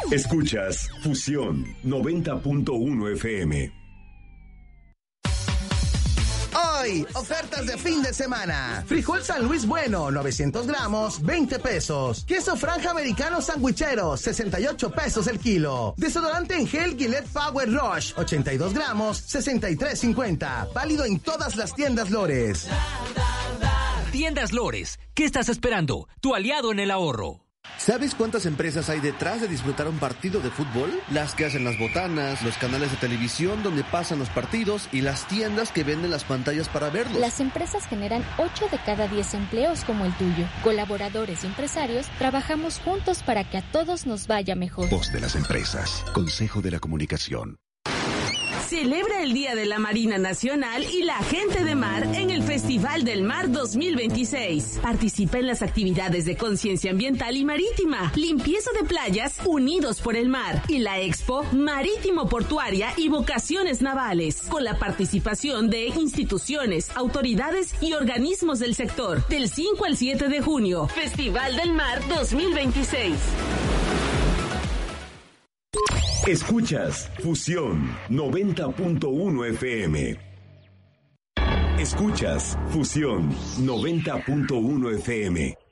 Escuchas Fusión 90.1 FM. Hoy, ofertas de fin de semana. Frijol San Luis Bueno, 900 gramos, 20 pesos. Queso franja americano sandwichero, 68 pesos el kilo. Desodorante en gel Gillette Power Rush, 82 gramos, 63.50. Válido en todas las tiendas Lores. Tiendas Lores, ¿qué estás esperando? Tu aliado en el ahorro. ¿Sabes cuántas empresas hay detrás de disfrutar un partido de fútbol? Las que hacen las botanas, los canales de televisión donde pasan los partidos y las tiendas que venden las pantallas para verlos. Las empresas generan 8 de cada 10 empleos como el tuyo. Colaboradores y empresarios, trabajamos juntos para que a todos nos vaya mejor. Voz de las empresas. Consejo de la Comunicación. Celebra el Día de la Marina Nacional y la Gente de Mar en el Festival del Mar 2026. Participa en las actividades de conciencia ambiental y marítima, limpieza de playas, unidos por el mar, y la Expo Marítimo Portuaria y Vocaciones Navales, con la participación de instituciones, autoridades y organismos del sector. Del 5 al 7 de junio, Festival del Mar 2026. Escuchas Fusión 90.1 FM. Escuchas Fusión 90.1 FM.